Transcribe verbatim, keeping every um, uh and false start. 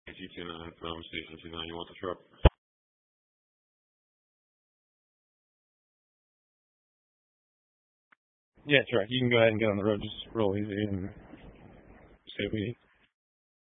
G two nine from Station two nine, you want the truck? Yeah, truck. You can go ahead and get on the road. Just roll easy and say we